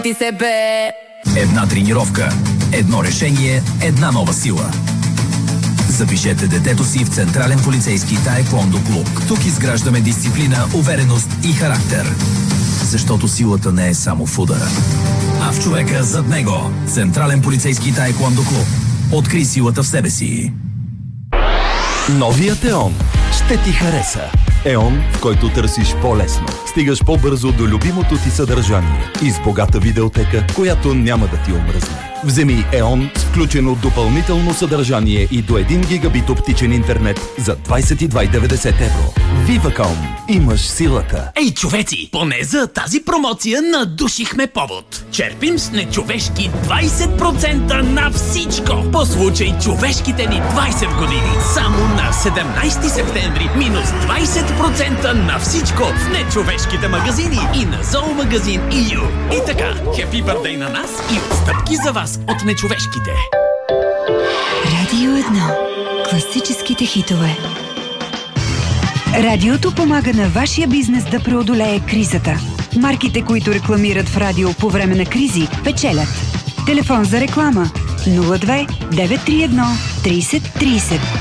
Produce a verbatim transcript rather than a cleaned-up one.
Ти се бе. Една тренировка, едно решение, една нова сила. Запишете детето си в Централен полицейски таеквондо клуб. Тук изграждаме дисциплина, увереност и характер. Защото силата не е само в удара, а в човека зад него. Централен полицейски таеквондо клуб. Открий силата в себе си. Новият Еон ще ти хареса. Еон, в който търсиш по-лесно. Стигаш по-бързо до любимото ти съдържание и с богата видеотека, която няма да ти омръзне. Вземи Еон с включено допълнително съдържание и до един гигабит оптичен интернет за двадесет и два цяло и деветдесет евро. Viva.com. Имаш силата. Ей, човеци! Поне за тази промоция надушихме повод. Черпим с нечовешки двадесет процента на всичко. По случай човешките ни двадесет години. Само на седемнадесети септември минус двадесет процента на всичко в нечовешките магазини и на зоомагазин и ю. И така, хепи бърдей на нас и отстъпки за вас от нечовешките. Радио едно. Класическите хитове. Радиото помага на вашия бизнес да преодолее кризата. Марките, които рекламират в радио по време на кризи, печелят. Телефон за реклама нула две девет три едно тридесет тридесет.